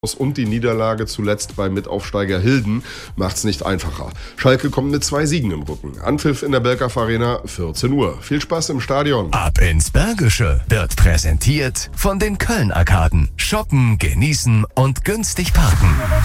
und die Niederlage zuletzt bei Mitaufsteiger Hilden macht's nicht einfacher. Schalke kommt mit 2 Siegen im Rücken. Anpfiff in der Belkaf Arena, 14 Uhr. Viel Spaß im Stadion. Ab ins Bergische wird präsentiert von den Köln-Arkaden. Shoppen, genießen und günstig parken.